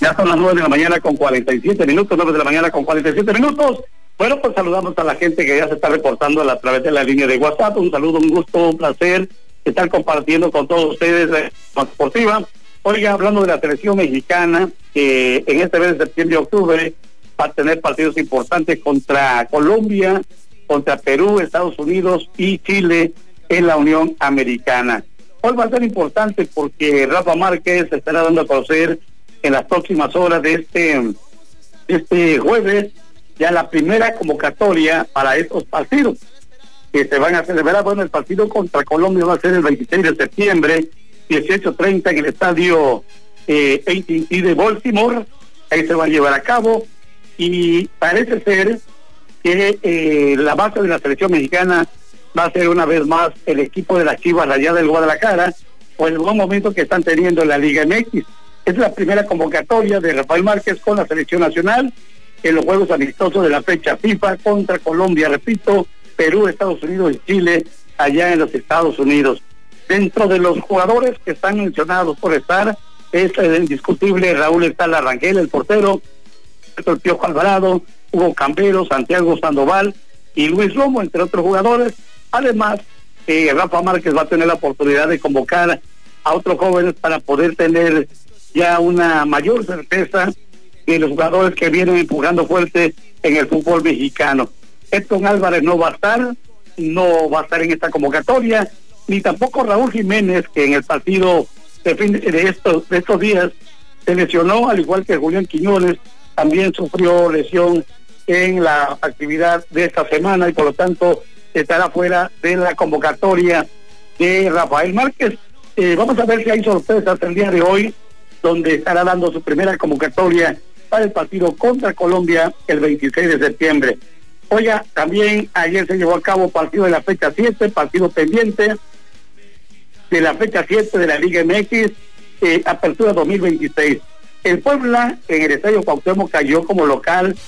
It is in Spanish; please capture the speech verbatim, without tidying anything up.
Ya son las nueve de la mañana con cuarenta y siete minutos, nueve de la mañana con cuarenta y siete minutos. Bueno, pues saludamos a la gente que ya se está reportando a través de la línea de WhatsApp. Un saludo, un gusto, un placer estar compartiendo con todos ustedes la información deportiva. Oiga, hablando de la selección mexicana, que en este mes de septiembre y octubre va a tener partidos importantes contra Colombia, contra Perú, Estados Unidos y Chile en la Unión Americana. Hoy va a ser importante porque Rafa Márquez se estará dando a conocer en las próximas horas de este, este jueves ya la primera convocatoria para estos partidos que se van a celebrar. Bueno, el partido contra Colombia va a ser el veintiséis de septiembre, dieciocho treinta en el estadio eh, A T and T de Baltimore. Ahí se va a llevar a cabo y parece ser que eh, la base de la selección mexicana va a ser una vez más el equipo de las Chivas Rayadas del Guadalajara por el buen momento que están teniendo en la Liga M X. Es la primera convocatoria de Rafael Márquez con la selección nacional en los juegos amistosos de la fecha FIFA contra Colombia, repito, Perú, Estados Unidos y Chile, allá en los Estados Unidos. Dentro de los jugadores que están mencionados por estar, es el indiscutible Raúl Estala Rangel, el portero, el Piojo Alvarado, Hugo Campero, Santiago Sandoval y Luis Romo, entre otros jugadores. Además, eh, Rafa Márquez va a tener la oportunidad de convocar a otros jóvenes para poder tener ya una mayor certeza de los jugadores que vienen empujando fuerte en el fútbol mexicano. Edson Álvarez no va a estar, no va a estar en esta convocatoria, ni tampoco Raúl Jiménez, que en el partido de, fin de, de, estos, de estos días se lesionó, al igual que Julián Quiñones, también sufrió lesión en la actividad de esta semana y por lo tanto estará fuera de la convocatoria de Rafael Márquez. Eh, vamos a ver si hay sorpresas el día de hoy, donde estará dando su primera convocatoria para el partido contra Colombia el veintiséis de septiembre. Oiga, también ayer se llevó a cabo partido de la fecha siete, partido pendiente de la fecha siete de la Liga M X, eh, apertura dos mil veintiséis. El Puebla en el Estadio Cuauhtémoc cayó como local